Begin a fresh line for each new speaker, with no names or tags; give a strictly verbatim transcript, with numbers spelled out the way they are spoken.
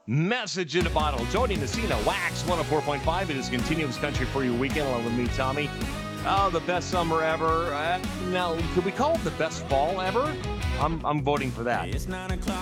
Message in a bottle. Tony Messina, Wax one oh four point five. It is continuous country for your weekend along with me, Tommy. Oh, the best summer ever. Uh, now, could we call it the best fall ever? I'm I'm voting for that.
It's nine o'clock.